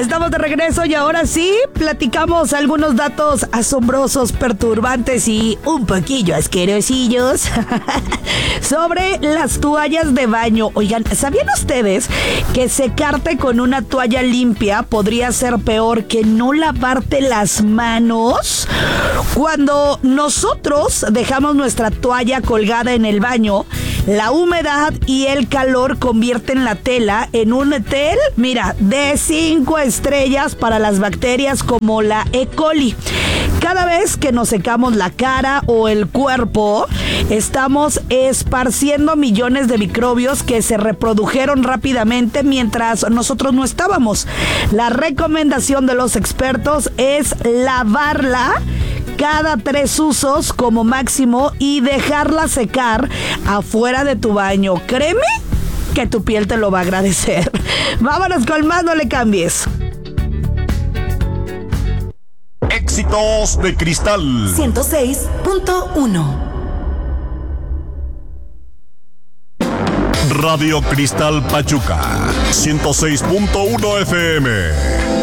Estamos de regreso y ahora sí, platicamos algunos datos asombrosos, perturbantes y un poquillo asquerosillos sobre las toallas de baño. Oigan, ¿sabían ustedes que secarte con una toalla limpia podría ser peor que no lavarte las manos? Cuando nosotros dejamos nuestra toalla colgada en el baño, la humedad y el calor convierten la tela en un hotel, mira, de 5 estrellas para las bacterias como la E. coli. Cada vez que nos secamos la cara o el cuerpo, estamos esparciendo millones de microbios que se reprodujeron rápidamente mientras nosotros no estábamos. La recomendación de los expertos es lavarla cada 3 usos como máximo y dejarla secar afuera de tu baño. Créeme que tu piel te lo va a agradecer. Vámonos con más, no le cambies. Éxitos de Cristal 106.1. Radio Cristal Pachuca 106.1 FM.